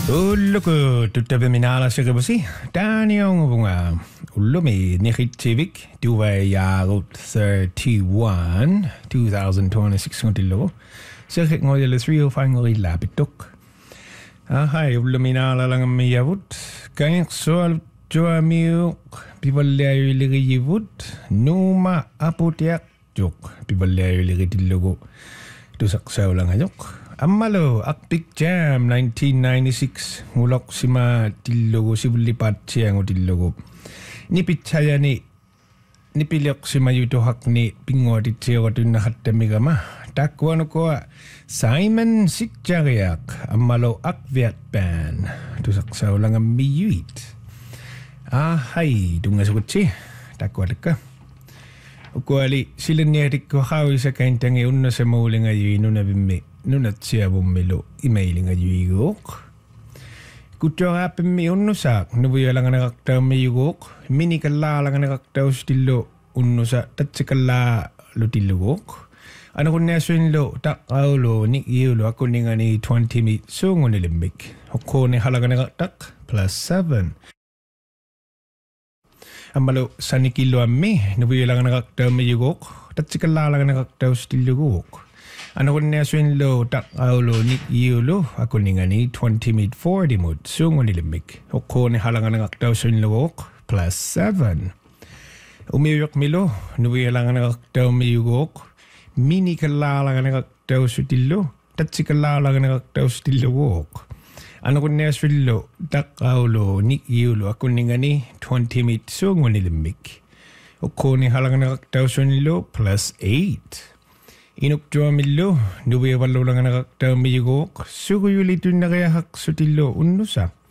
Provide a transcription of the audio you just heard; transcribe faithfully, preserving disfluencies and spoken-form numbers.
Ullo ko tuttabe minala siya kabusi. Dani ang bunga. Ullo may nikitivik. Duwa yagot thirty-one, twenty twenty-six ng tilo. Siya kik ngoy ala three oh five ngoy lapitok. Ahay, ullo minala lang ang mayabot. Kaya soal joa miyok. Pibalaya iligi yibot. Numa apotiak jok. Pibalaya iligi tilogo. Tusaksaw lang ayok. Amalo, Akpik Jam, nineteen ninety-six. Ngulok si ma tilogo, si bulipat siya ng tilogo. Nipitsaya ni, nipilok si ma yutohak ni pingotit siya ko dun nakatamiga ma. Takwa no ko, Simon Sikjariak, Amalo Akviat Band. Tusaksaw lang ang miyuit. Ah, hay, dungasukot si. Takwa ka. Ukuali, sila niyarik ko hawi sa kaintang iyon na sa mauling ayoy no na bimi. Nunat siya bumilo, emailing at yugok. Kutyo nga pimi unusak, nubuya lang ang nakaktaw may yugok. Mini kala lang ang nakaktaw stilo unusak, tatsikala lo tilugok. Ano kung neso yun lo, takaw lo, ni iyo lo, ako ni nga ni twenty meet, so ngun nilimbik. Ako ni halaga nakaktak, plus seven. Amalo, sa ni kilo ami, nubuya lang ang nakaktaw may yugok. Tatsikala lang ang nakaktaw stilo yugok. Ano ko na swin lo tak aulo ni yulo ako ni nga ni twenty mid forty mood sungo ni limik ako ni halangan ng aktaw swin lo plus seven umiyok milo nuwi lang ng aktaw miyugok mini kalalang ng aktaw sutilo tatsi kalalang ng aktaw sutilo ano ko na swin lo tak aulo ni yulo ako ni nga ni twenty mid sungo ni limik ako ni halangan ng aktaw swin lo plus eight Inuk jua millo, nuwe wallo lang nakakta miyugok, sugo yuli dun na kaya hak sutilo unusa.